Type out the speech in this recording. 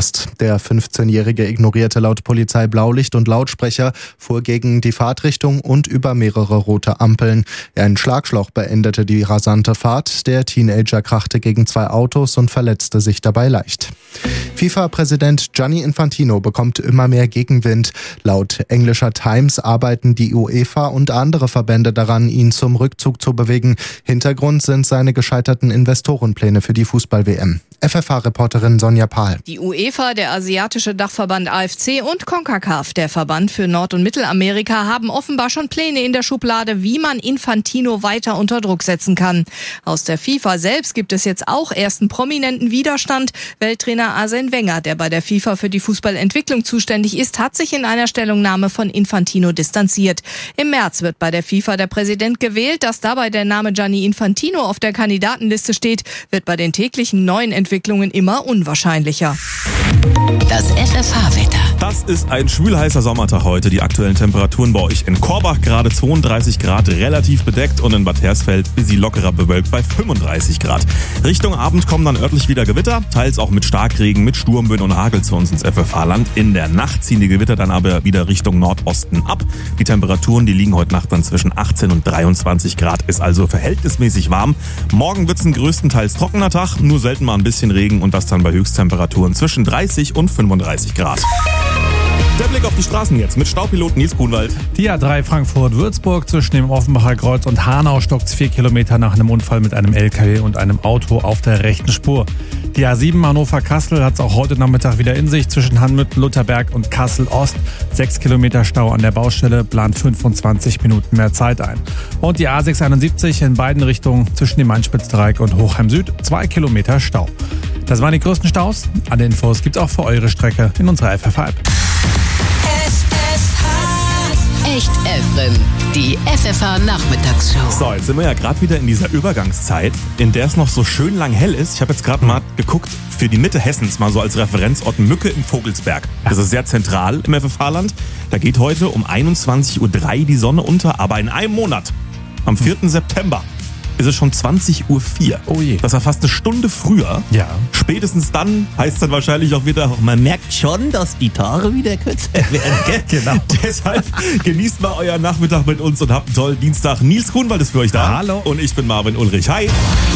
gefasst. Der 15-Jährige ignorierte laut Polizei Blaulicht und Lautsprecher, fuhr gegen die Fahrtrichtung und über mehrere rote Ampeln. Ein Schlagschlauch beendete die rasante Fahrt. Der Teenager krachte gegen 2 Autos und verletzte sich dabei leicht. FIFA-Präsident Gianni Infantino bekommt immer mehr Gegenwind. Laut englischer Times arbeiten die UEFA und andere Verbände daran, ihn zum Rückzug zu bewegen. Hintergrund sind seine gescheiterten Investorenpläne für die Fußball-WM. FFH-Reporterin Sonja Pahl. Die UEFA, der asiatische Dachverband AFC und CONCACAF, der Verband für Nord- und Mittelamerika, haben offenbar schon Pläne in der Schublade, wie man Infantino weiter unter Druck setzen kann. Aus der FIFA selbst gibt es jetzt auch ersten prominenten Widerstand. Welttrainer Arsène Wenger, der bei der FIFA für die Fußballentwicklung zuständig ist, hat sich in einer Stellungnahme von Infantino distanziert. Im März wird bei der FIFA der Präsident gewählt. Dass dabei der Name Gianni Infantino auf der Kandidatenliste steht, wird bei den täglichen neuen Entwicklungen immer unwahrscheinlicher. Das FFH-Wetter. Das ist ein schwülheißer Sommertag heute. Die aktuellen Temperaturen bei euch in Korbach gerade 32 Grad, relativ bedeckt, und in Bad Hersfeld bisschen lockerer bewölkt bei 35 Grad. Richtung Abend kommen dann örtlich wieder Gewitter, teils auch mit Starkregen, mit Sturmböen und Hagel zu uns ins FFH-Land. In der Nacht ziehen die Gewitter dann aber wieder Richtung Nordosten ab. Die Temperaturen, die liegen heute Nacht dann zwischen 18 und 23 Grad, ist also verhältnismäßig warm. Morgen wird es ein größtenteils trockener Tag, nur selten mal ein bisschen Regen, und das dann bei Höchsttemperaturen zwischen 30 und 35 Grad. Der Blick auf die Straßen jetzt mit Staupilot Nils Grunwald. Die A3 Frankfurt-Würzburg zwischen dem Offenbacher Kreuz und Hanau stockt 4 Kilometer nach einem Unfall mit einem LKW und einem Auto auf der rechten Spur. Die A7 Hannover-Kassel hat es auch heute Nachmittag wieder in sich zwischen Hanmüttel, Lutherberg und Kassel-Ost. 6 Kilometer Stau an der Baustelle, plant 25 Minuten mehr Zeit ein. Und die A671 in beiden Richtungen zwischen dem Main-Spitz-Dreieck und Hochheim Süd, 2 Kilometer Stau. Das waren die größten Staus. Alle Infos gibt's auch für eure Strecke in unserer FFH-App. Echt Efren, die FFH-Nachmittagsshow. So, jetzt sind wir ja gerade wieder in dieser Übergangszeit, in der es noch so schön lang hell ist. Ich habe jetzt gerade mal geguckt, für die Mitte Hessens mal so als Referenzort Mücke im Vogelsberg. Das ist sehr zentral im FFH-Land. Da geht heute um 21:03 Uhr die Sonne unter, aber in einem Monat, am 4. September, ist es schon 20:04 Uhr. Oh je. Das war fast eine Stunde früher. Ja. Spätestens dann heißt es dann wahrscheinlich auch wieder, man merkt schon, dass die Tage wieder kürzer werden. Gell? Genau. Deshalb genießt mal euren Nachmittag mit uns und habt einen tollen Dienstag. Nils Grunwald ist für euch da. Hallo. Und ich bin Marvin Ulrich. Hi.